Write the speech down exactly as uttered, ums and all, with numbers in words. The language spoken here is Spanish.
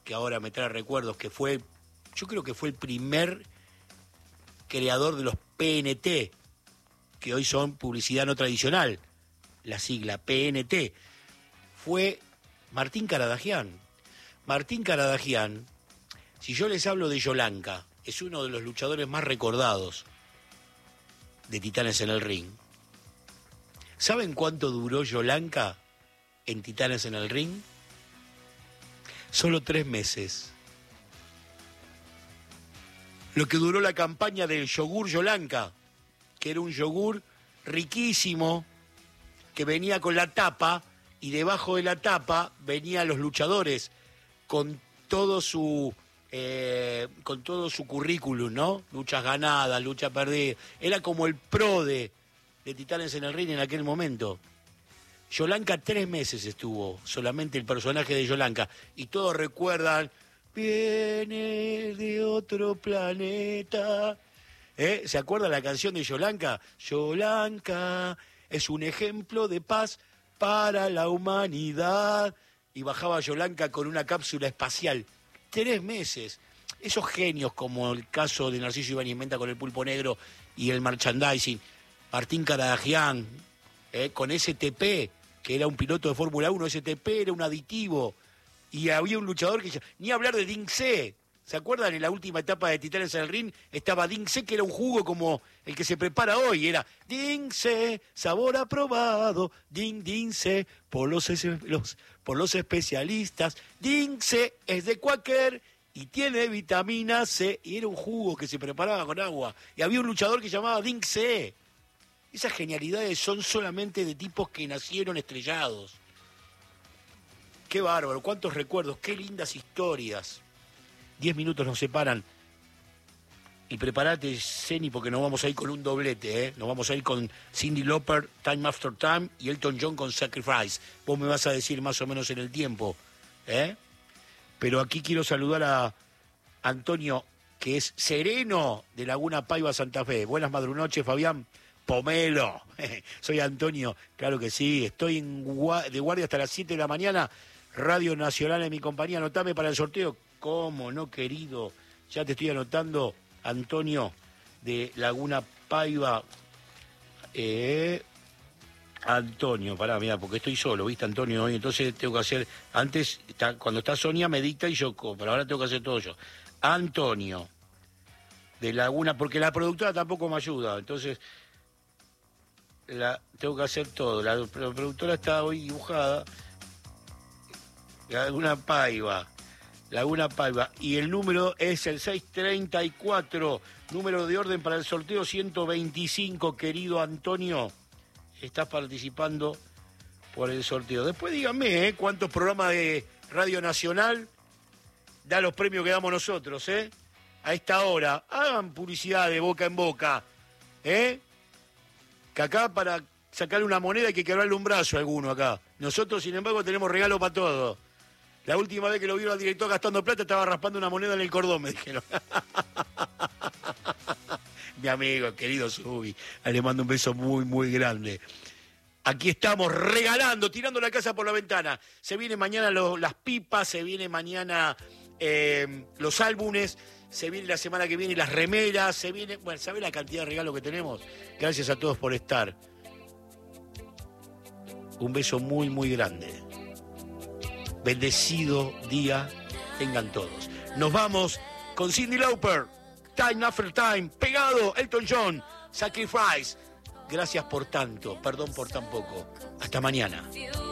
que ahora me trae recuerdos, que fue, yo creo que fue el primer creador de los P N T, que hoy son publicidad no tradicional, la sigla P N T, fue Martín Caradagian. Martín Caradagian, si yo les hablo de Yolanka, es uno de los luchadores más recordados de Titanes en el Ring. ¿Saben cuánto duró Yolanka en Titanes en el Ring? Solo tres meses. Lo que duró la campaña del yogur Yolanka, que era un yogur riquísimo, que venía con la tapa, y debajo de la tapa venían los luchadores con todo su eh, con todo su currículum, ¿no? Luchas ganadas, luchas perdidas. Era como el pro de, de Titanes en el Ring en aquel momento. Yolanka tres meses estuvo, solamente el personaje de Yolanka. Y todos recuerdan, viene de otro planeta. ¿Eh? ¿Se acuerdan la canción de Yolanka? Yolanka es un ejemplo de paz para la humanidad. Y bajaba Yolanka con una cápsula espacial. Tres meses. Esos genios, como el caso de Narciso Ibáñez Menta con el Pulpo Negro y el merchandising. Martín Caradagian, eh, con S T P, que era un piloto de Fórmula uno. S T P era un aditivo. Y había un luchador que... Ni hablar de Ding-Se. ¿Se acuerdan? En la última etapa de Titanes en el Ring estaba Ding-Se, que era un jugo como el que se prepara hoy. Era Ding-Se, sabor aprobado. Ding, Ding-Se, por los, los, por los especialistas. Ding-Se es de Quaker y tiene vitamina C. Y era un jugo que se preparaba con agua. Y había un luchador que se llamaba Ding-Se. Esas genialidades son solamente de tipos que nacieron estrellados. Qué bárbaro, cuántos recuerdos, qué lindas historias. Diez minutos nos separan. Y prepárate, Zeni, porque nos vamos a ir con un doblete, ¿eh? Nos vamos a ir con Cyndi Lauper, Time After Time, y Elton John con Sacrifice. Vos me vas a decir más o menos en el tiempo, ¿eh? Pero aquí quiero saludar a Antonio, que es sereno de Laguna Paiva, Santa Fe. Buenas madrunoches, Fabián. Pomelo. Soy Antonio, claro que sí. Estoy en gua- de guardia hasta las siete de la mañana. Radio Nacional en mi compañía. Anotame para el sorteo. ¿Cómo no, querido? Ya te estoy anotando, Antonio, de Laguna Paiva. Eh, Antonio, pará, mira, porque estoy solo, ¿viste, Antonio? Hoy entonces tengo que hacer... Antes, está, cuando está Sonia, me dicta y yo... Pero ahora tengo que hacer todo yo. Antonio, de Laguna... Porque la productora tampoco me ayuda, entonces... La, tengo que hacer todo. La, la productora está hoy dibujada. Laguna Paiva. Laguna Paiva. Y el número es el seiscientos treinta y cuatro. Número de orden para el sorteo ciento veinticinco, querido Antonio. Estás participando por el sorteo. Después díganme, ¿eh? ¿Cuántos programas de Radio Nacional da los premios que damos nosotros, eh? A esta hora. Hagan publicidad de boca en boca, ¿eh? Que acá para sacarle una moneda hay que quebrarle un brazo a alguno acá. Nosotros, sin embargo, tenemos regalo para todo. La última vez que lo vieron al director gastando plata estaba raspando una moneda en el cordón, me dijeron. Mi amigo, querido Subi, le mando un beso muy, muy grande. Aquí estamos regalando, tirando la casa por la ventana. Se vienen mañana lo, las pipas, se viene mañana eh, los álbumes, se viene la semana que viene las remeras, se viene... Bueno, ¿sabés la cantidad de regalos que tenemos? Gracias a todos por estar. Un beso muy, muy grande. Bendecido día tengan todos. Nos vamos con Cyndi Lauper, Time After Time, pegado, Elton John, Sacrifice. Gracias por tanto, perdón por tan poco. Hasta mañana.